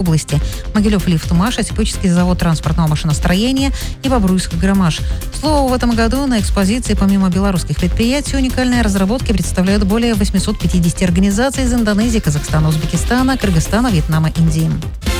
области. Могилев Лифтмаш, Осипычский завод транспортного машиностроения и Бобруйск Громаш. К слову, в этом году на экспозиции помимо белорусских предприятий уникальные разработки представляют более 850 организаций из Индонезии, Казахстана, Узбекистана, Кыргызстана, Вьетнама, Индии.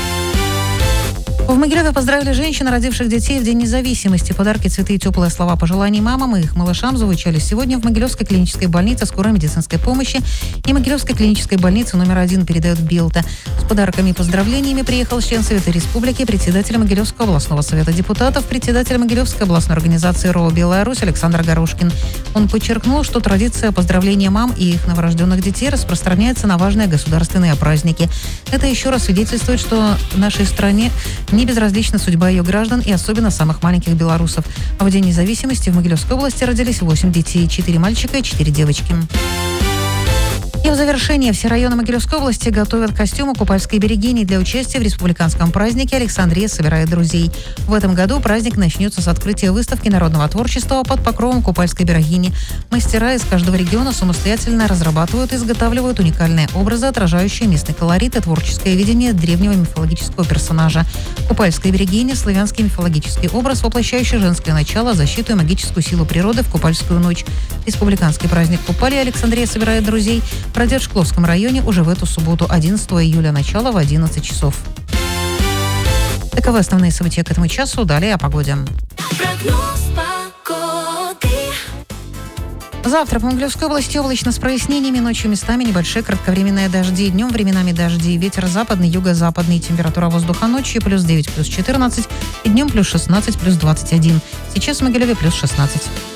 В Могилеве поздравили женщин, родивших детей в День независимости. Подарки, цветы и теплые слова пожеланий мамам и их малышам звучали сегодня в Могилевской клинической больнице скорой медицинской помощи и Могилевской клинической больнице номер 1, передает Белта. С подарками и поздравлениями приехал член Совета Республики, председатель Могилевского областного совета депутатов, председатель Могилевской областной организации РОО «Беларусь» Александр Горошкин. Он подчеркнул, что традиция поздравления мам и их новорожденных детей распространяется на важные государственные праздники. Это еще раз свидетельствует, что в нашей стране не безразлична судьба ее граждан и особенно самых маленьких белорусов. А в День независимости в Могилевской области родились 8 детей, 4 мальчика и 4 девочки. И в завершение все районы Могилевской области готовят костюмы купальской берегини для участия в республиканском празднике «Александрия собирает друзей». В этом году праздник начнется с открытия выставки народного творчества под покровом купальской берегини. Мастера из каждого региона самостоятельно разрабатывают и изготавливают уникальные образы, отражающие местный колорит и творческое видение древнего мифологического персонажа. Купальская берегиня – славянский мифологический образ, воплощающий женское начало, защиту и магическую силу природы в купальскую ночь. Республиканский праздник Купали «Александрия собирает друзей» пройдет в Шкловском районе уже в эту субботу, 11 июля, начало в 11 часов. Таковы основные события к этому часу. Далее о погоде. Завтра по Могилевской области облачно с прояснениями, ночью местами небольшие кратковременные дожди, днем временами дожди, ветер западный, юго-западный, температура воздуха ночью плюс 9, плюс 14, и днем плюс 16, плюс 21. Сейчас в Могилеве плюс 16.